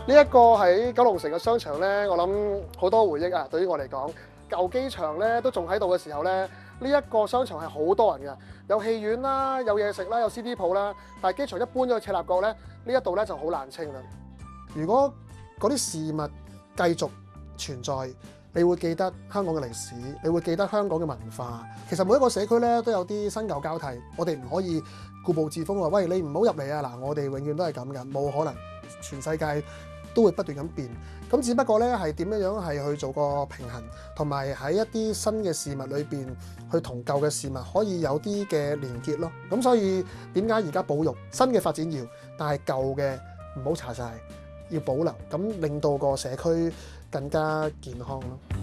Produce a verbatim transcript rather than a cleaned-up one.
呢一個喺九龍城嘅商場咧，我諗好多回憶啊！對於我嚟講，舊機場咧都仲喺度嘅時候咧，呢一個商場係好多人㗎，有戲院啦，有嘢食啦，有 C D 鋪啦。但係機場一搬咗去赤鱲角咧，呢一度咧就好難清啦。如果嗰啲事物繼續存在，你會記得香港嘅歷史，你會記得香港嘅文化。其實每一個社區咧都有啲新舊交替，我哋唔可以固步自封話，喂，你唔好入嚟啊！嗱，我哋永遠都係咁嘅，冇可能。全世界都會不斷咁變，咁只不過咧係點樣樣係去做個平衡，同埋喺一啲新嘅事物裏邊去同舊嘅事物可以有啲嘅連結咯。咁所以點解而家保育新嘅發展要，但係舊嘅唔好查晒，要保留，咁令到個社區更加健康咯。